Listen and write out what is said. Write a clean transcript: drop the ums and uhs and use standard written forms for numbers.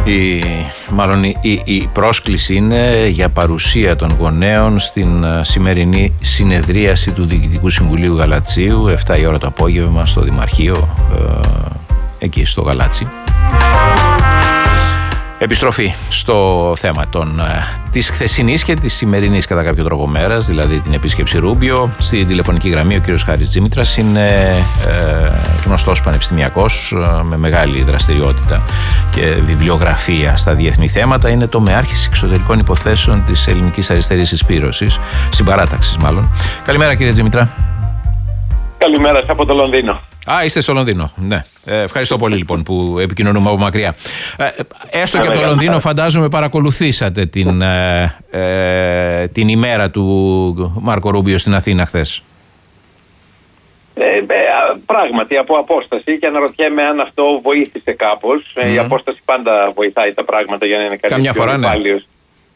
Η πρόσκληση είναι για παρουσία των γονέων στην σημερινή συνεδρίαση του Διοικητικού Συμβουλίου Γαλατσίου, 7 η ώρα το απόγευμα στο Δημαρχείο, εκεί στο Γαλάτσι. Επιστροφή στο θέμα της χθεσινής και της σημερινής κατά κάποιο τρόπο μέρας, δηλαδή την επίσκεψη Ρούμπιο. Στη τηλεφωνική γραμμή ο κύριος Χάρης Τζίμητρας είναι γνωστός πανεπιστημιακός με μεγάλη δραστηριότητα και βιβλιογραφία στα διεθνή θέματα. Είναι τομεάρχης εξωτερικών υποθέσεων της Ελληνικής Αριστερής Συσπήρωσης, συμπαράταξης μάλλον. Καλημέρα κύριε Τζίμητρα. Καλημέρα από το Λονδίνο. Είστε στο Λονδίνο. Ναι. Ευχαριστώ πολύ λοιπόν που επικοινωνούμε από μακριά. Έστω και από το Λονδίνο φαντάζομαι παρακολουθήσατε την ημέρα του Μάρκο Ρούμπιο στην Αθήνα χθες. Πράγματι από απόσταση, και αναρωτιέμαι αν αυτό βοήθησε κάπως. Η απόσταση πάντα βοηθάει τα πράγματα για να είναι κανείς πιο νυφάλιος.